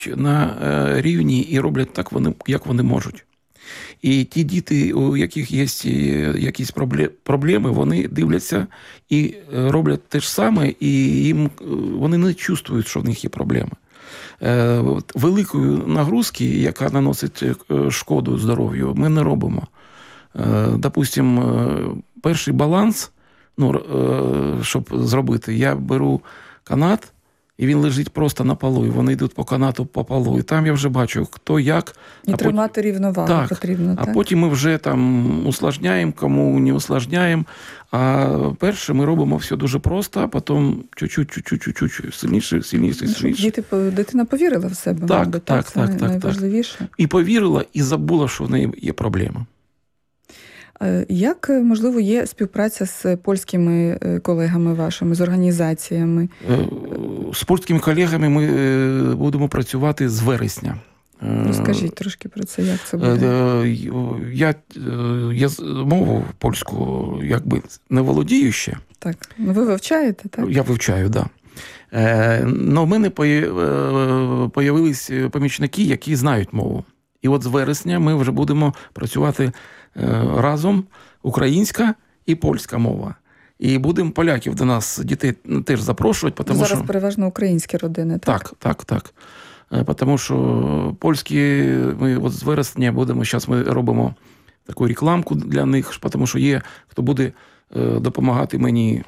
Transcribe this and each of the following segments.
на рівні і роблять так, як вони можуть. І ті діти, у яких є якісь проблеми, вони дивляться і роблять те ж саме, і вони не чувствують, що в них є проблеми. Великої нагрузки, яка наносить шкоду здоров'ю, ми не робимо. Допустимо, перший баланс, щоб зробити, я беру канат, і він лежить просто на полу, і вони йдуть по канату по полу. І там я вже бачу, хто як. І тримати рівновагу потрібно. А потім ми вже там усложняємо, кому не усложняємо. А перше ми робимо все дуже просто, а потім чуть-чуть, сильніше. Дитина повірила в себе, мабуть, це найважливіше. Так. І повірила, і забула, що в неї є проблема. Як, можливо, є співпраця з польськими колегами вашими, з організаціями? З польськими колегами ми будемо працювати з вересня. Розкажіть трошки про це, як це буде? Я мову польську якби не володію ще. Так, ви вивчаєте, так? Я вивчаю, так. Но в мене появились помічники, які знають мову. І от з вересня ми вже будемо працювати разом, українська і польська мова. І будемо поляків до нас, дітей теж запрошувати. Зараз переважно українські родини, так? Так. Тому що польські, ми от з вересня будемо, зараз ми робимо таку рекламку для них, тому що є, хто буде допомагати мені,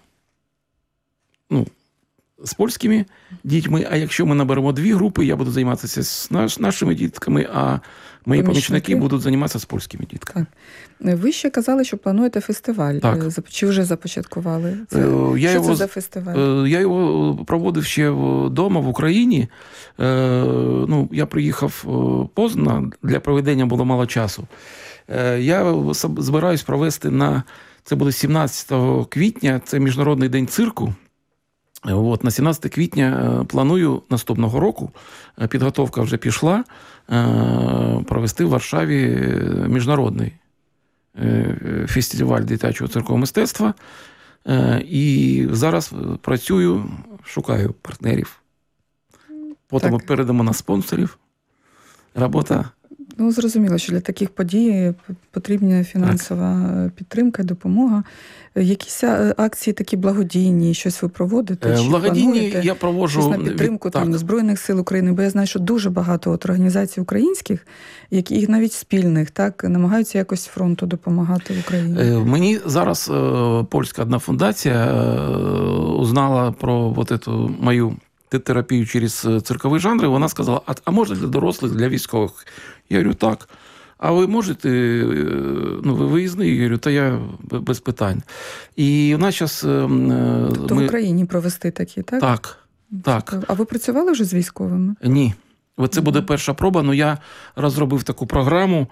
з польськими дітьми, а якщо ми наберемо 2 групи, я буду займатися з нашими дітками, а мої помічники будуть займатися з польськими дітками. Так. Ви ще казали, що плануєте фестиваль. Так. Чи вже започаткували? Що це за фестиваль? Я його проводив ще вдома, в Україні. Я приїхав поздно, для проведення було мало часу. Я збираюсь провести це буде 17 квітня, це Міжнародний день цирку. На 17 квітня планую наступного року, підготовка вже пішла, провести в Варшаві міжнародний фестиваль дитячого циркового мистецтва. І зараз працюю, шукаю партнерів. Потім передамо на спонсорів. Робота. Зрозуміло, що для таких подій потрібна фінансова підтримка, допомога. Якісь акції такі благодійні, щось ви проводите? Благодійні я проводжу. Щось на підтримку Збройних сил України, бо я знаю, що дуже багато організацій українських, які навіть спільних, намагаються якось фронту допомагати в Україні. Мені зараз польська одна фундація узнала про эту мою терапію через циркові жанри, вона сказала, а може для дорослих, для військових? Я говорю, так. А ви можете, ви виїзний? Я говорю, та я без питань. І у нас зараз... В Україні провести такі, так? Так. А ви працювали вже з військовими? Ні. Це буде перша проба, але я розробив таку програму.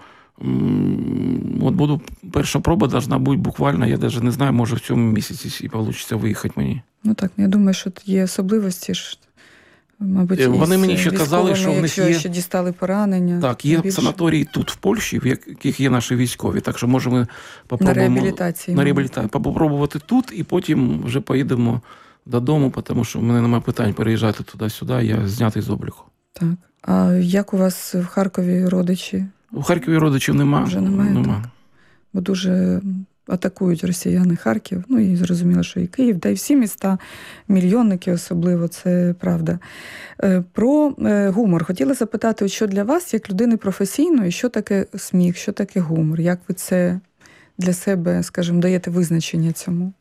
Перша проба должна бути буквально, я навіть не знаю, може в цьому місяці і вийде виїхати мені. Я думаю, що є особливості ж. Мабуть, вони мені ще казали, що в них є... ще дістали поранення. Так, є санаторії тут, в Польщі, в яких є наші військові. Так що, може, ми попробуємо... На реабілітації. Попробувати тут, і потім вже поїдемо додому, тому що в мене немає питань переїжджати туди-сюди, я знятий з обліку. Так. А як у вас в Харкові родичі? У Харкові родичів нема. Вже немає? Нема. Бо дуже... атакують росіяни Харків, і зрозуміло, що і Київ, та й всі міста, мільйонники особливо, це правда. Про гумор. Хотіла запитати, що для вас, як людини професійної, що таке сміх, що таке гумор? Як ви це для себе, скажімо, даєте визначення цьому?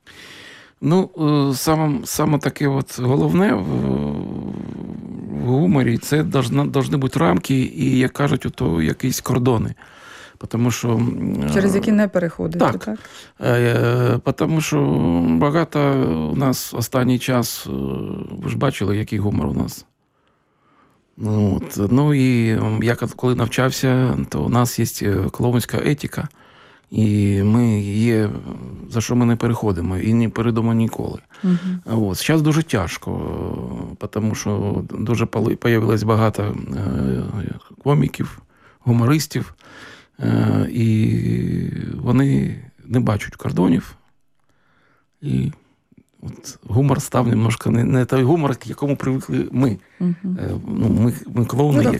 Саме таке головне в гуморі, це повинні бути рамки і, як кажуть, якісь кордони. Потому що, через які не переходите, так? Тому що багато у нас останній час, ви ж бачили, який гумор у нас. І я коли навчався, то у нас є клоунська етика, і ми є, за що ми не переходимо, і не перейдемо ніколи. Зараз дуже тяжко, тому що дуже появилось багато коміків, гумористів, і вони не бачать кордонів, і От гумор став немножко не той гумор, к якому привикли ми. Угу. Ми клоуни,